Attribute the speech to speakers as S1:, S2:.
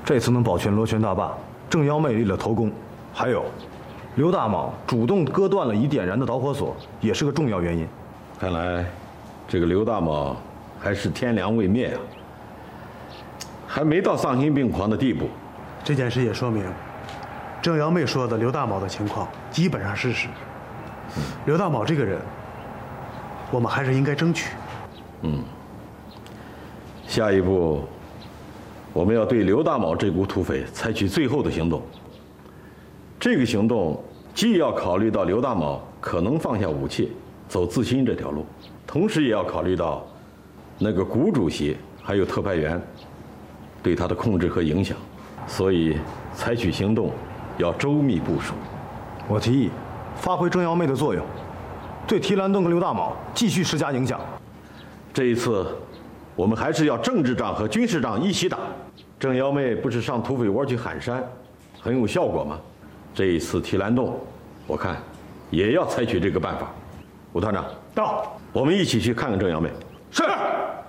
S1: 这次能保全螺旋大坝，郑幺妹立了头功，还有刘大铆主动割断了已点燃的导火索，也是个重要原因。
S2: 看来，这个刘大铆还是天良未灭啊，还没到丧心病狂的地步。
S3: 这件事也说明，郑幺妹说的刘大铆的情况基本上是事实。刘大铆这个人，我们还是应该争取。
S2: 下一步，我们要对刘大铆这股土匪采取最后的行动。这个行动既要考虑到刘大铆可能放下武器，走自新这条路，同时也要考虑到那个谷主席还有特派员对他的控制和影响，所以采取行动要周密部署。
S1: 我提议发挥郑幺妹的作用，对提兰顿和刘大铆继续施加影响。
S2: 这一次，我们还是要政治仗和军事仗一起打。郑幺妹不是上土匪窝去喊山，很有效果吗？这一次提兰洞，我看也要采取这个办法。武团长，
S3: 到，
S2: 我们一起去看看郑幺妹。
S3: 是。